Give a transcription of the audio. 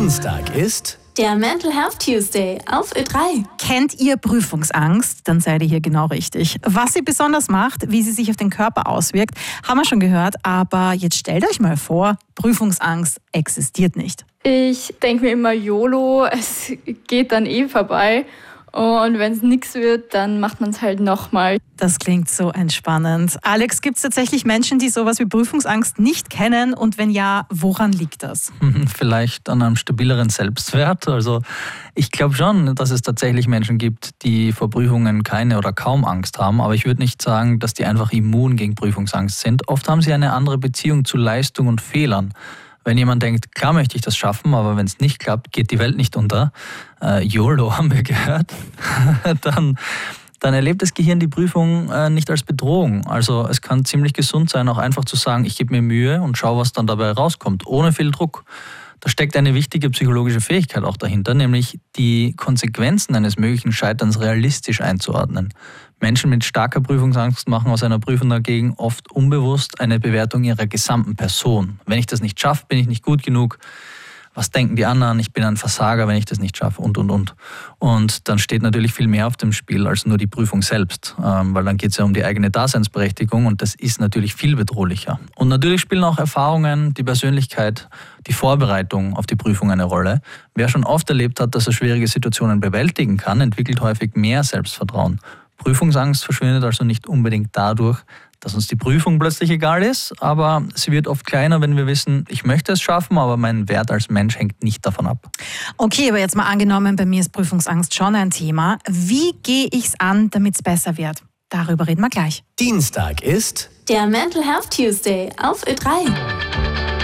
Dienstag ist der Mental Health Tuesday auf Ö3. Kennt ihr Prüfungsangst? Dann seid ihr hier genau richtig. Was sie besonders macht, wie sie sich auf den Körper auswirkt, haben wir schon gehört. Aber jetzt stellt euch mal vor, Prüfungsangst existiert nicht. Ich denke mir immer, YOLO, es geht dann vorbei. Und wenn es nichts wird, dann macht man es halt nochmal. Das klingt so entspannend. Alex, gibt es tatsächlich Menschen, die sowas wie Prüfungsangst nicht kennen? Und wenn ja, woran liegt das? Vielleicht an einem stabileren Selbstwert. Also ich glaube schon, dass es tatsächlich Menschen gibt, die vor Prüfungen keine oder kaum Angst haben. Aber ich würde nicht sagen, dass die einfach immun gegen Prüfungsangst sind. Oft haben sie eine andere Beziehung zu Leistung und Fehlern. Wenn jemand denkt, klar möchte ich das schaffen, aber wenn es nicht klappt, geht die Welt nicht unter. YOLO haben wir gehört. dann erlebt das Gehirn die Prüfung nicht als Bedrohung. Also es kann ziemlich gesund sein, auch einfach zu sagen, ich gebe mir Mühe und schaue, was dann dabei rauskommt, ohne viel Druck. Da steckt eine wichtige psychologische Fähigkeit auch dahinter, nämlich die Konsequenzen eines möglichen Scheiterns realistisch einzuordnen. Menschen mit starker Prüfungsangst machen aus einer Prüfung dagegen oft unbewusst eine Bewertung ihrer gesamten Person. Wenn ich das nicht schaffe, bin ich nicht gut genug. Was denken die anderen? Ich bin ein Versager, wenn ich das nicht schaffe und. Und dann steht natürlich viel mehr auf dem Spiel als nur die Prüfung selbst, weil dann geht es ja um die eigene Daseinsberechtigung und das ist natürlich viel bedrohlicher. Und natürlich spielen auch Erfahrungen, die Persönlichkeit, die Vorbereitung auf die Prüfung eine Rolle. Wer schon oft erlebt hat, dass er schwierige Situationen bewältigen kann, entwickelt häufig mehr Selbstvertrauen. Prüfungsangst verschwindet also nicht unbedingt dadurch, dass uns die Prüfung plötzlich egal ist, aber sie wird oft kleiner, wenn wir wissen, ich möchte es schaffen, aber mein Wert als Mensch hängt nicht davon ab. Okay, aber jetzt mal angenommen, bei mir ist Prüfungsangst schon ein Thema. Wie gehe ich es an, damit es besser wird? Darüber reden wir gleich. Dienstag ist der Mental Health Tuesday auf Ö3.